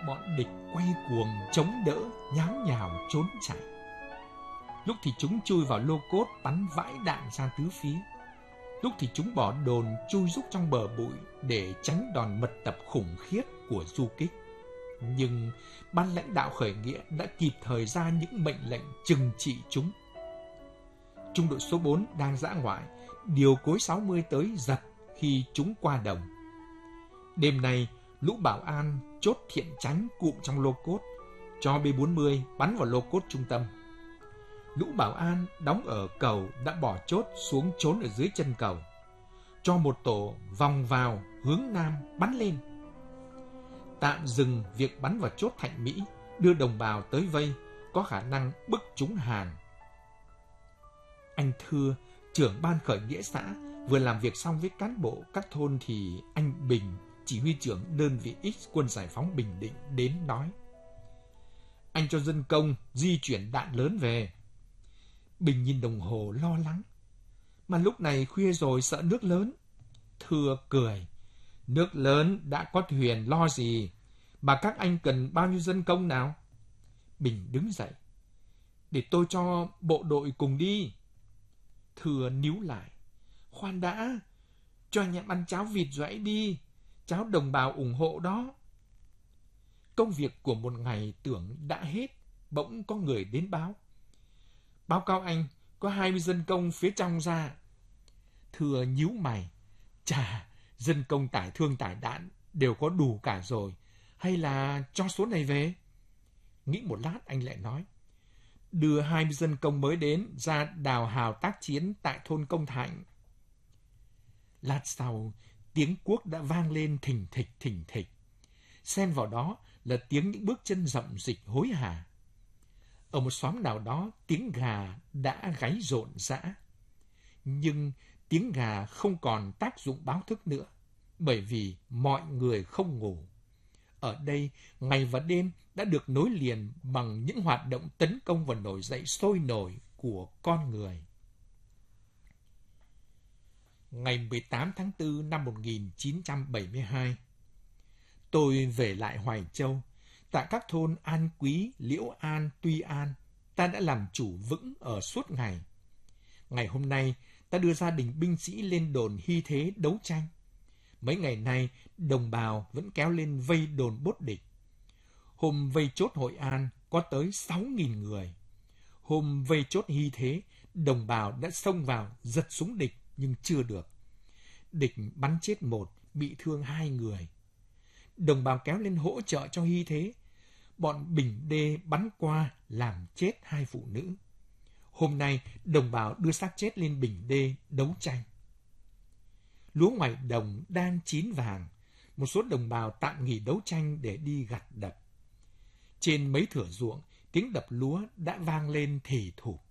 bọn địch quay cuồng chống đỡ, nháo nhào trốn chạy. Lúc thì chúng chui vào lô cốt bắn vãi đạn ra tứ phía, lúc thì chúng bỏ đồn chui rúc trong bờ bụi để tránh đòn mật tập khủng khiếp của du kích. Nhưng ban lãnh đạo khởi nghĩa đã kịp thời ra những mệnh lệnh trừng trị chúng. Trung đội số 4 đang dã ngoại, điều cối 60 tới giật khi chúng qua đồng. Đêm nay, lũ bảo an chốt thiện tránh cụm trong lô cốt, cho B-40 bắn vào lô cốt trung tâm. Lũ bảo an đóng ở cầu đã bỏ chốt xuống trốn ở dưới chân cầu, cho một tổ vòng vào hướng nam bắn lên. Tạm dừng việc bắn vào chốt Thạnh Mỹ, đưa đồng bào tới vây, có khả năng bức chúng hàng. Anh Thưa, trưởng ban khởi nghĩa xã, vừa làm việc xong với cán bộ các thôn thì anh Bình, chỉ huy trưởng đơn vị X quân giải phóng Bình Định đến nói: anh cho dân công di chuyển đạn lớn về. Bình nhìn đồng hồ lo lắng: mà lúc này khuya rồi, sợ nước lớn. Thưa cười: nước lớn đã có thuyền lo gì, mà các anh cần bao nhiêu dân công nào? Bình đứng dậy: để tôi cho bộ đội cùng đi. Thưa níu lại: khoan đã, cho anh em ăn cháo vịt rồi hãy đi, cháo đồng bào ủng hộ đó. Công việc của một ngày tưởng đã hết, bỗng có người đến báo: báo cáo anh, có 20 dân công phía trong ra. Thưa nhíu mày: chà, dân công tải thương tải đạn đều có đủ cả rồi, hay là cho số này về? Nghĩ một lát anh lại nói: đưa 20 dân công mới đến ra đào hào tác chiến tại thôn Công Thạnh. Lát sau, tiếng cuốc đã vang lên thình thịch. Xen vào đó là tiếng những bước chân rậm rịch hối hả. Ở một xóm nào đó, tiếng gà đã gáy rộn rã. Nhưng tiếng gà không còn tác dụng báo thức nữa, bởi vì mọi người không ngủ. Ở đây, ngày và đêm đã được nối liền bằng những hoạt động tấn công và nổi dậy sôi nổi của con người. Ngày 18 tháng 4 năm 1972, tôi về lại Hoài Châu. Tại các thôn An Quý, Liễu An, Tuy An, ta đã làm chủ vững ở suốt ngày. Ngày hôm nay, ta đưa gia đình binh sĩ lên đồn Hy Thế đấu tranh. Mấy ngày nay, đồng bào vẫn kéo lên vây đồn Bốt địch. Hôm vây chốt Hội An có tới 6.000 người. Hôm vây chốt Hy Thế, đồng bào đã xông vào giật súng địch nhưng chưa được. Địch bắn chết 1, bị thương 2 người. Đồng bào kéo lên hỗ trợ cho Hy Thế. Bọn Bình Đê bắn qua làm chết 2 phụ nữ. Hôm nay, đồng bào đưa xác chết lên Bình Đê đấu tranh. Lúa ngoài đồng đang chín vàng. Một số đồng bào tạm nghỉ đấu tranh để đi gặt đập. Trên mấy thửa ruộng, tiếng đập lúa đã vang lên thì thụp.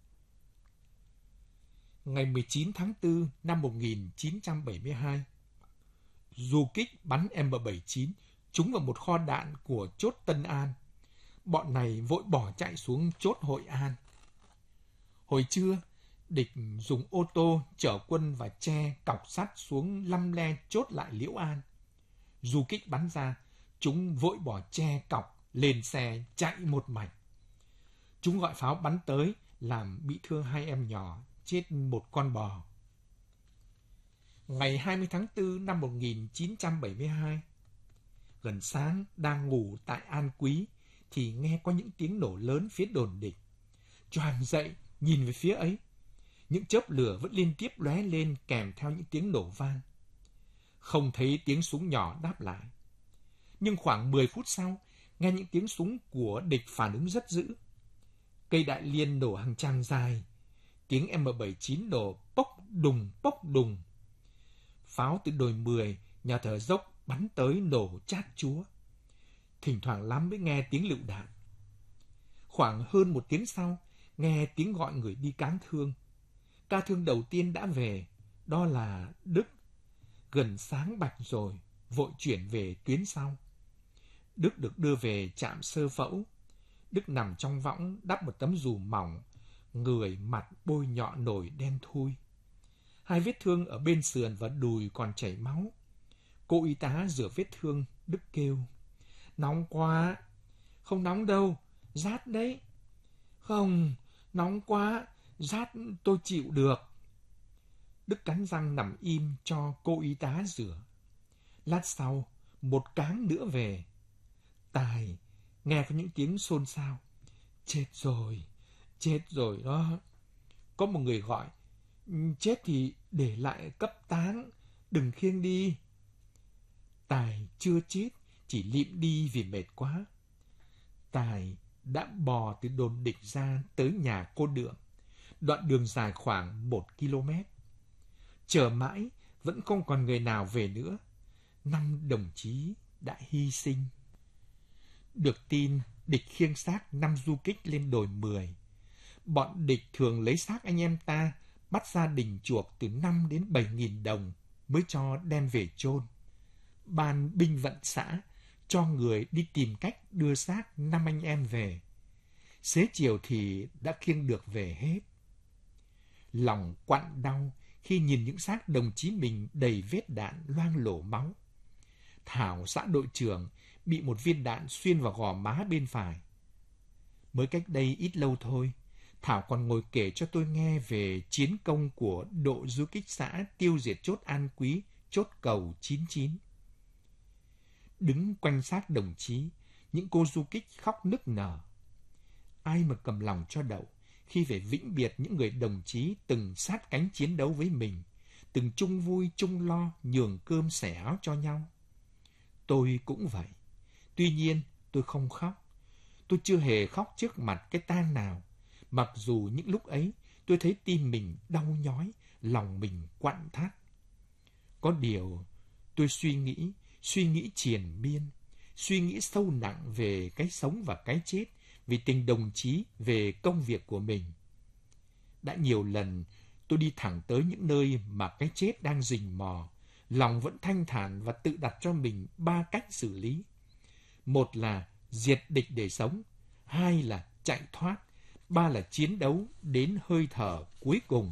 Ngày 19 tháng 4 năm 1972, du kích bắn M79 trúng vào một kho đạn của chốt Tân An. Bọn này vội bỏ chạy xuống chốt Hội An. Hồi trưa, địch dùng ô tô chở quân và tre cọc sắt xuống lăm le chốt lại Liễu An. Du kích bắn ra, chúng vội bỏ tre cọc lên xe chạy một mạch. Chúng gọi pháo bắn tới, làm bị thương 2 em nhỏ, chết 1 con bò. Ngày 20 tháng 4 năm 1972, gần sáng đang ngủ tại An Quý thì nghe có những tiếng nổ lớn phía đồn địch. Choàng dậy nhìn về phía ấy, những chớp lửa vẫn liên tiếp lóe lên kèm theo những tiếng nổ vang. Không thấy tiếng súng nhỏ đáp lại. Nhưng khoảng 10 phút sau, nghe những tiếng súng của địch phản ứng rất dữ. Cây đại liên nổ hàng trang dài, tiếng M79 nổ pốc đùng. Pháo từ đồi 10 nhà thờ dốc bắn tới nổ chát chúa. Thỉnh thoảng lắm mới nghe tiếng lựu đạn. Khoảng hơn 1 tiếng sau, nghe tiếng gọi người đi cáng thương. Ca thương đầu tiên đã về, đó là Đức. Gần sáng bạch rồi, vội chuyển về tuyến sau. Đức được đưa về trạm sơ phẫu. Đức nằm trong võng đắp một tấm dù mỏng, người mặt bôi nhọ nổi đen thui. 2 vết thương ở bên sườn và đùi còn chảy máu. Cô y tá rửa vết thương, Đức kêu: Nóng quá. Không nóng đâu, rát đấy. Không, nóng quá, rát tôi chịu được. Đức cắn răng nằm im cho cô y tá rửa. Lát sau, một cáng nữa về. Tài nghe có những tiếng xôn xao. Chết rồi đó. Có một người gọi, chết thì để lại cấp táng, đừng khiêng đi. Tài chưa chết, chỉ lịm đi vì mệt quá. Tài đã bò từ đồn địch ra tới nhà cô Đượm, đoạn đường dài khoảng 1 km. Chờ mãi, vẫn không còn người nào về nữa. 5 đồng chí đã hy sinh. Được tin, địch khiêng xác 5 du kích lên đồi 10. Bọn địch thường lấy xác anh em ta, bắt gia đình chuộc từ 5 đến 7.000 đồng mới cho đem về chôn. Ban binh vận xã cho người đi tìm cách đưa xác 5 anh em về. Xế chiều thì đã khiêng được về hết. Lòng quặn đau khi nhìn những xác đồng chí mình đầy vết đạn loang lổ máu. Thảo, xã đội trưởng, bị một viên đạn xuyên vào gò má bên phải. Mới cách đây ít lâu thôi, Thảo còn ngồi kể cho tôi nghe về chiến công của đội du kích xã tiêu diệt chốt An Quý, chốt Cầu 99. Đứng quanh xác đồng chí, những cô du kích khóc nức nở. Ai mà cầm lòng cho đậu khi phải vĩnh biệt những người đồng chí từng sát cánh chiến đấu với mình, từng chung vui chung lo nhường cơm xẻ áo cho nhau. Tôi cũng vậy. Tuy nhiên, tôi không khóc. Tôi chưa hề khóc trước mặt cái tang nào, mặc dù những lúc ấy tôi thấy tim mình đau nhói, lòng mình quặn thắt. Có điều, tôi suy nghĩ triền miên, suy nghĩ sâu nặng về cái sống và cái chết, vì tình đồng chí, về công việc của mình. Đã nhiều lần tôi đi thẳng tới những nơi mà cái chết đang rình mò, lòng vẫn thanh thản và tự đặt cho mình 3 cách xử lý. Một là diệt địch để sống, 2 là chạy thoát, 3 là chiến đấu đến hơi thở cuối cùng.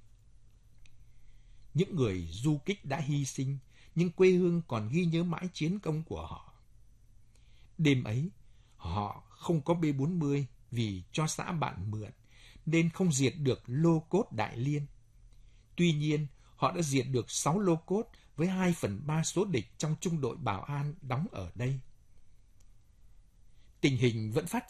Những người du kích đã hy sinh, nhưng quê hương còn ghi nhớ mãi chiến công của họ. Đêm ấy, họ không có B-40 vì cho xã bạn mượn, nên không diệt được lô cốt Đại Liên. Tuy nhiên, họ đã diệt được 6 lô cốt với 2/3 số địch trong trung đội Bảo An đóng ở đây. Tình hình vẫn phát